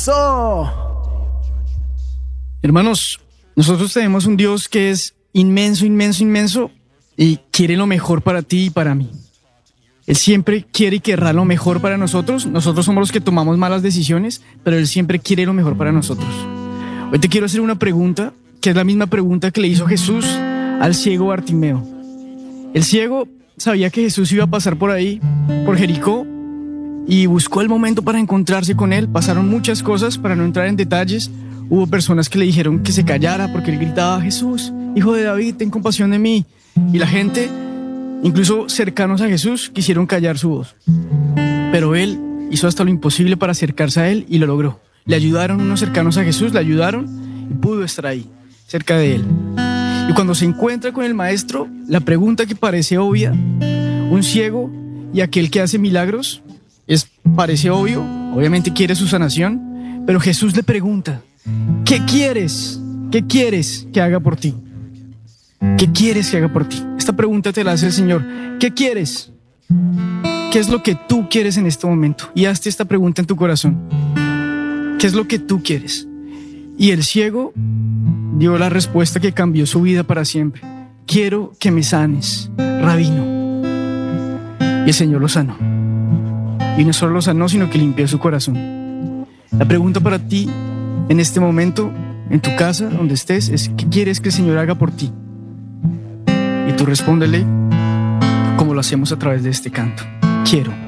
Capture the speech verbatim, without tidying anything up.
¡Eso! Hermanos, nosotros tenemos un Dios que es inmenso, inmenso, inmenso y quiere lo mejor para ti y para mí. Él siempre quiere y querrá lo mejor para nosotros. Nosotros somos los que tomamos malas decisiones, pero Él siempre quiere lo mejor para nosotros. Hoy te quiero hacer una pregunta, que es la misma pregunta que le hizo Jesús al ciego Bartimeo. El ciego sabía que Jesús iba a pasar por ahí, por Jericó, y buscó el momento para encontrarse con Él. Pasaron muchas cosas, para no entrar en detalles. Hubo personas que le dijeron que se callara porque Él gritaba: Jesús, hijo de David, ten compasión de mí. Y la gente, incluso cercanos a Jesús, quisieron callar su voz. Pero Él hizo hasta lo imposible para acercarse a Él y lo logró. Le ayudaron unos cercanos a Jesús, le ayudaron y pudo estar ahí, cerca de Él. Y cuando se encuentra con el maestro, la pregunta que parece obvia, un ciego y aquel que hace milagros, es, parece obvio, obviamente quiere su sanación, pero Jesús le pregunta: ¿qué quieres? ¿Qué quieres que haga por ti? ¿Qué quieres que haga por ti? Esta pregunta te la hace el Señor. ¿Qué quieres? ¿Qué es lo que tú quieres en este momento? Y hazte esta pregunta en tu corazón. ¿Qué es lo que tú quieres? Y el ciego dio la respuesta que cambió su vida para siempre. Quiero que me sanes, Rabino. Y el Señor lo sanó. Y no solo lo sanó, sino que limpió su corazón. La pregunta para ti en este momento, en tu casa, donde estés, es: ¿qué quieres que el Señor haga por ti? Y tú respóndele como lo hacemos a través de este canto. Quiero.